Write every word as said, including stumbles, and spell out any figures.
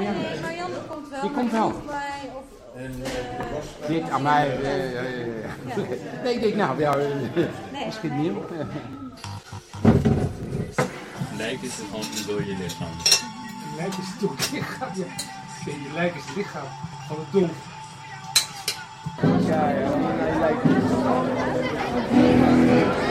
Nee, nee, Marianne komt wel. Die komt wel. Mij, of, uh, Dit aan mij. Uh, uh, ja. Nee, ik denk nou, ja, uh, nee, misschien niet. Lijk is gewoon een dode lichaam. Een lijk is toch het lichaam, ja. Je lijk is het lichaam van het dom. Ja, ja, die lijk is.